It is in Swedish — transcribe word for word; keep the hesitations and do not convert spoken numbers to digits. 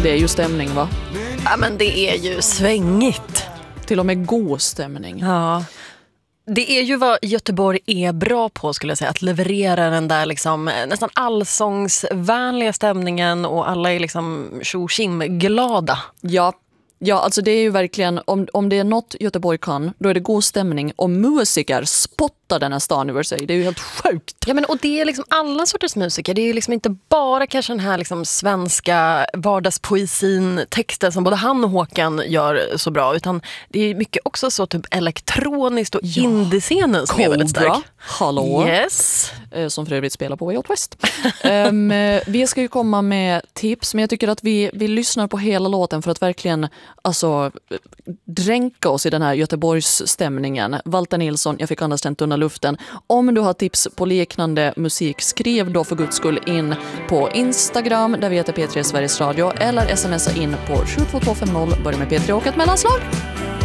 Det är ju stämning, va? Ja, men det är ju svängigt. Till och med god stämning. Ja. Det är ju vad Göteborg är bra på, skulle jag säga. Att leverera den där liksom, nästan allsångsvänliga stämningen och alla är liksom tjo-tjim-glada. Ja, ja, alltså det är ju verkligen, om, om det är något Göteborg kan, då är det god stämning. Och musiker spottar den här stan över sig. Det är ju helt sjukt. Ja, men och det är liksom alla sorters musiker. Det är ju liksom inte bara kanske den här liksom svenska vardagspoesin, texten som både han och Håkan gör så bra, utan det är mycket också så typ elektroniskt och ja. Indie-scenen som är väldigt stark. Hallå. Yes. Som för övrigt spelar på Way Out West. um, vi ska ju komma med tips, men jag tycker att vi, vi lyssnar på hela låten för att verkligen alltså, dränka oss i den här Göteborgs stämningen. Walter Nilsson, Jag fick andas stämt under luften. Om du har tips på liknande musik, skriv då för guds skull in på Instagram, där vi heter P tre Sveriges Radio, eller smsa in på sju två två fem noll, börja med P tre och ett mellanslag.